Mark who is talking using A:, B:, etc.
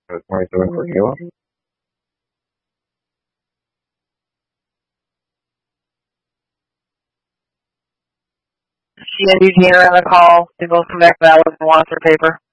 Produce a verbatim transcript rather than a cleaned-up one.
A: Uh, twenty-seven for Kayla.
B: She and Eugene are on the call. They both come back valid and wants their paper.